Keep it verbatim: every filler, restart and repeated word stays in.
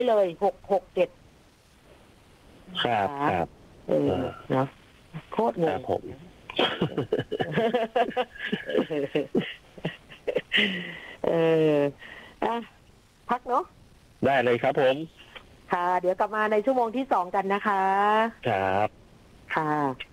เลยหกหกเจ็ดครับครับเออเนาะโคตรงงผมเอออ่ะพักเนาะได้เลยครับผมค่ะเดี๋ยวกลับมาในชั่วโมงที่สองกันนะคะครับค่ะ